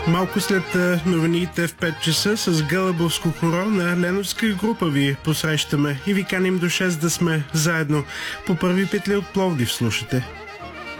Малко след новините в 5 часа с Гълъбовско хоро на Леновска група ви посрещаме и ви каним до 6 да сме заедно. По първи петли от Пловдив слушате.